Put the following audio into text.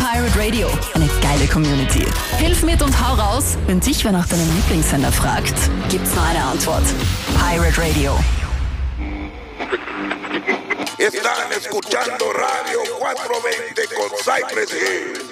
Pirate Radio. Eine geile Community. Hilf mit und hau raus, wenn dich wer nach deinem Lieblingssender fragt. Gibt's nur eine Antwort. Pirate Radio. Están escuchando Radio 420 con Cypress Hill.